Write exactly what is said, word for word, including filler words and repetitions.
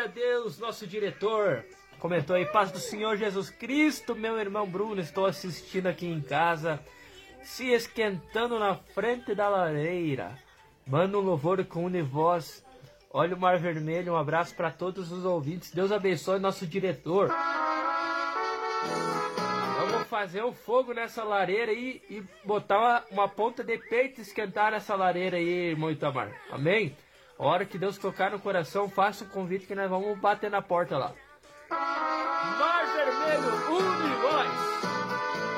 Glória a Deus, nosso diretor. Comentou aí, paz do Senhor Jesus Cristo, meu irmão Bruno, estou assistindo aqui em casa, se esquentando na frente da lareira. Manda um louvor com univoz. Olha o mar vermelho, um abraço para todos os ouvintes. Deus abençoe nosso diretor. Vamos fazer um fogo nessa lareira aí e botar uma, uma ponta de peito e esquentar nessa lareira aí, irmão Itamar. Amém? A hora que Deus tocar no coração, faça um convite que nós vamos bater na porta lá.